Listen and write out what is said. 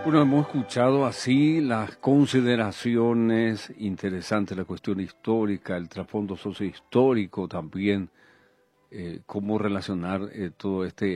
Bueno, hemos escuchado así las consideraciones interesantes, la cuestión histórica, el trasfondo sociohistórico también, cómo relacionar todo este